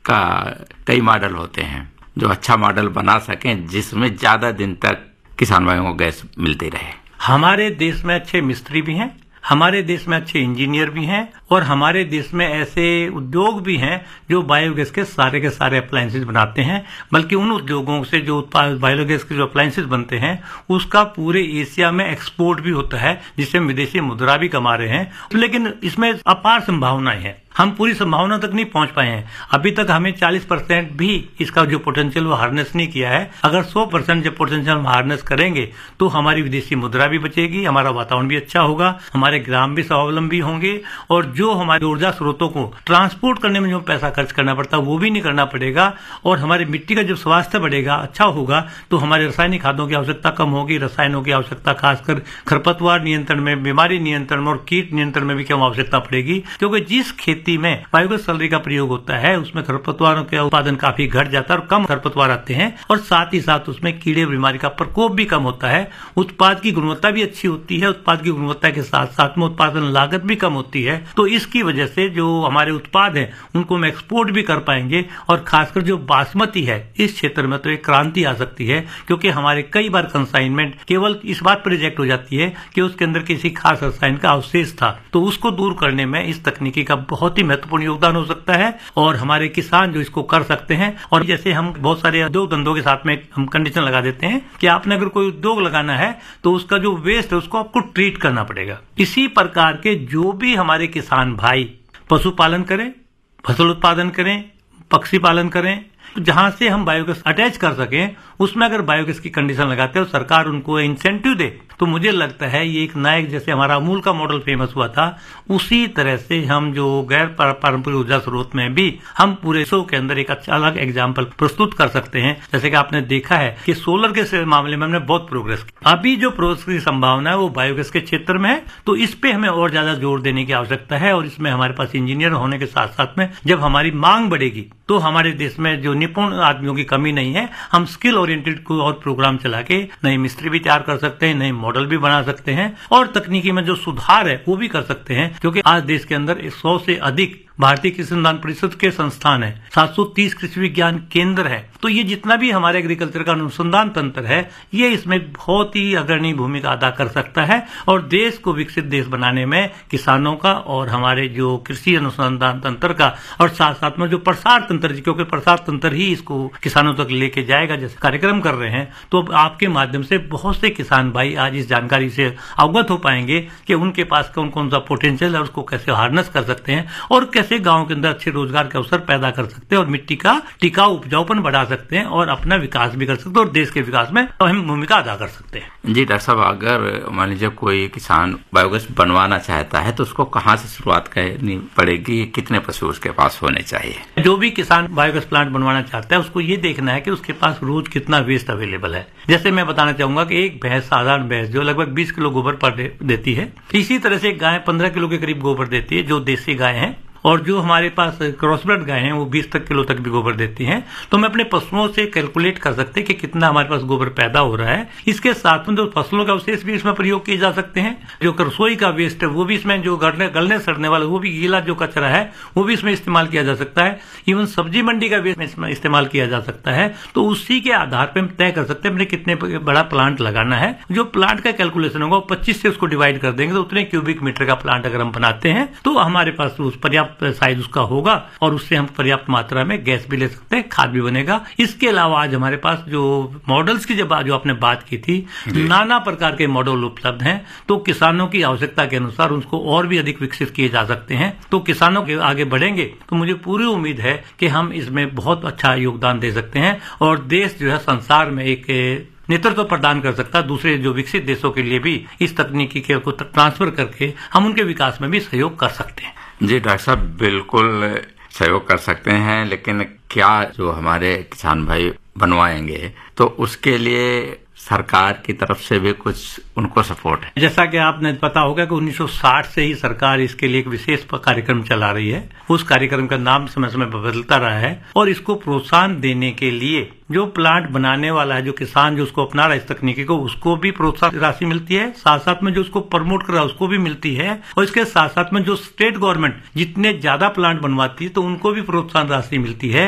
का कई मॉडल होते हैं जो अच्छा मॉडल बना सकें जिसमें ज्यादा दिन तक किसान भाइयों को गैस मिलती रहे। हमारे देश में अच्छे मिस्त्री भी हैं, हमारे देश में अच्छे इंजीनियर भी हैं और हमारे देश में ऐसे उद्योग भी हैं जो बायोगैस के सारे अप्लायंसेस बनाते हैं। बल्कि उन उद्योगों से जो बायोगैस के जो अप्लायंसेस बनते हैं उसका पूरे एशिया में एक्सपोर्ट भी होता है, जिससे हम विदेशी मुद्रा भी कमा रहे हैं। लेकिन इसमें अपार संभावनाएं हैं, हम पूरी संभावना तक नहीं पहुंच पाए हैं। अभी तक हमें 40% भी इसका जो पोटेंशियल वो हार्नेस नहीं किया है। अगर 100% जब पोटेंशियल हम हार्नेस करेंगे तो हमारी विदेशी मुद्रा भी बचेगी, हमारा वातावरण भी अच्छा होगा, हमारे ग्राम भी स्वावलंबी होंगे और जो हमारे ऊर्जा स्रोतों को ट्रांसपोर्ट करने में जो पैसा खर्च करना पड़ता है वो भी नहीं करना पड़ेगा। और हमारी मिट्टी का जब स्वास्थ्य बढ़ेगा, अच्छा होगा, तो हमारे रासायनिक खादों की आवश्यकता कम होगी। रसायनों की आवश्यकता खासकर खरपतवार नियंत्रण में, बीमारी नियंत्रण में और कीट नियंत्रण में भी कम आवश्यकता पड़ेगी। क्योंकि जिस खेती में बायोगैस स्लरी का प्रयोग होता है उसमें खरपतवारों का उत्पादन काफी घट जाता है और कम खरपतवार आते हैं और साथ ही साथ उसमें कीड़े बीमारी का प्रकोप भी कम होता है। उत्पाद की गुणवत्ता भी अच्छी होती है, उत्पाद की गुणवत्ता के साथ साथ में उत्पादन लागत भी कम होती है। तो इसकी वजह से जो हमारे उत्पाद हैं उनको हम एक्सपोर्ट भी कर पाएंगे। और खासकर जो बासमती है इस क्षेत्र में तो एक क्रांति आ सकती है, क्योंकि हमारे कई बार कंसाइनमेंट केवल इस बात पर रिजेक्ट हो जाती है कि उसके अंदर किसी खास रसायन का अवशेष था। तो उसको दूर करने में इस तकनीकी का बहुत ही महत्वपूर्ण योगदान हो सकता है और हमारे किसान जो इसको कर सकते हैं। और जैसे हम बहुत सारे उद्योग धंधों के साथ में हम कंडीशन लगा देते हैं कि आपने अगर कोई उद्योग लगाना है तो उसका जो वेस्ट है उसको आपको ट्रीट करना पड़ेगा। इसी प्रकार के जो भी हमारे किसान भाई पशुपालन करें, फसल उत्पादन करें, पक्षी पालन करें, जहां से हम बायोगैस अटैच कर सकें उसमें अगर बायोगैस की कंडीशन लगाते हैं और सरकार उनको इंसेंटिव दे तो मुझे लगता है ये एक नया, जैसे हमारा अमूल का मॉडल फेमस हुआ था, उसी तरह से हम जो गैर पारंपरिक ऊर्जा स्रोत में भी हम पूरे विश्व के अंदर एक अच्छा अलग एग्जाम्पल प्रस्तुत कर सकते हैं। जैसे कि आपने देखा है कि सोलर के मामले में हमने बहुत प्रोग्रेस की। अभी जो प्रोग्रेस की संभावना है वो बायोगैस के क्षेत्र में है, तो इस पे हमें और ज्यादा जोर देने की आवश्यकता है। और इसमें हमारे पास इंजीनियर होने के साथ साथ में जब हमारी मांग बढ़ेगी तो हमारे देश में जो निपुण आदमियों की कमी नहीं है, हम स्किल ओरिएंटेड को और प्रोग्राम चला के नए मिस्त्री भी तैयार कर सकते हैं, नए मॉडल भी बना सकते हैं और तकनीकी में जो सुधार है वो भी कर सकते हैं। क्योंकि आज देश के अंदर 100 से अधिक भारतीय कृषि अनुसंधान परिषद के संस्थान है, 730 कृषि विज्ञान केंद्र है। तो ये जितना भी हमारे एग्रीकल्चर का अनुसंधान तंत्र है ये इसमें बहुत ही अग्रणी भूमिका अदा कर सकता है और देश को विकसित देश बनाने में किसानों का और हमारे जो कृषि अनुसंधान तंत्र का और साथ साथ में जो प्रसार तंत्र, क्योंकि प्रसार तंत्र ही इसको किसानों तक लेके जाएगा, जैसे कार्यक्रम कर रहे हैं, तो आपके माध्यम से बहुत से किसान भाई आज इस जानकारी से अवगत हो पाएंगे कि उनके पास कौन कौन सा पोटेंशियल है, उसको कैसे हार्नेस कर सकते हैं और कैसे गांव के अंदर अच्छे रोजगार के अवसर पैदा कर सकते हैं और मिट्टी का टिकाऊ उपजाऊपन बढ़ा सकते हैं और अपना विकास भी कर सकते हैं और देश के विकास में अहम भूमिका अदा कर सकते हैं। जी डॉक्टर साहब, अगर मान लीजिए कोई किसान बायोगैस बनवाना चाहता है तो उसको कहाँ से शुरुआत करनी पड़ेगी, कितने पशु उसके पास होने चाहिए? जो भी किसान बायोगैस प्लांट बनवाना चाहता है उसको ये देखना है कि उसके पास रोज कितना वेस्ट अवेलेबल है। जैसे मैं बताना चाहूंगा कि एक भैंस, साधारण भैंस जो लगभग 20 किलो गोबर पर डे देती है, इसी तरह से गाय 15 किलो के करीब गोबर देती है जो देसी गाय है, और जो हमारे पास क्रॉसब्रेड गाय हैं वो 20 किलो तक भी गोबर देती हैं। तो हम अपने पशुओं से कैलकुलेट कर सकते हैं कि कितना हमारे पास गोबर पैदा हो रहा है। इसके साथ में जो फसलों का अवशेष भी इसमें प्रयोग किए जा सकते हैं, जो रसोई का वेस्ट है वो भी इसमें, जो गलने सड़ने वाला वो भी गीला जो कचरा है वो भी इसमें इस्तेमाल किया जा सकता है। इवन सब्जी मंडी का वेस्ट इसमें इस्तेमाल किया जा सकता है। तो उसी के आधार पर हम तय कर सकते हैं हमने कितने बड़ा प्लांट लगाना है। जो प्लांट का कैलकुलेशन होगा 25 से उसको डिवाइड कर देंगे तो उतने क्यूबिक मीटर का प्लांट अगर हम बनाते हैं तो हमारे पास पर्याप्त साइज उसका होगा और उससे हम पर्याप्त मात्रा में गैस भी ले सकते हैं, खाद भी बनेगा। इसके अलावा आज हमारे पास जो मॉडल्स की जो आपने बात की थी, नाना प्रकार के मॉडल उपलब्ध हैं, तो किसानों की आवश्यकता के अनुसार उसको और भी अधिक विकसित किए जा सकते हैं। तो किसानों के आगे बढ़ेंगे तो मुझे पूरी उम्मीद है कि हम इसमें बहुत अच्छा योगदान दे सकते हैं और देश जो है संसार में एक नेतृत्व प्रदान कर सकता है। दूसरे जो विकसित देशों के लिए भी इस तकनीकी के को ट्रांसफर करके हम उनके विकास में भी सहयोग कर सकते हैं। जी डॉक्टर साहब, बिल्कुल सहयोग कर सकते हैं, लेकिन क्या जो हमारे किसान भाई बनवाएंगे तो उसके लिए सरकार की तरफ से भी कुछ उनको सपोर्ट है? जैसा कि आपने पता होगा कि 1960 से ही सरकार इसके लिए एक विशेष कार्यक्रम चला रही है। उस कार्यक्रम का नाम समय समय बदलता रहा है और इसको प्रोत्साहन देने के लिए जो प्लांट बनाने वाला है, जो किसान जो उसको अपना रहा है इस तकनीकी को, उसको भी प्रोत्साहन राशि मिलती है, साथ साथ में जो उसको प्रमोट कर रहा है उसको भी मिलती है और इसके साथ साथ में जो स्टेट गवर्नमेंट जितने ज्यादा प्लांट बनवाती है तो उनको भी प्रोत्साहन राशि मिलती है।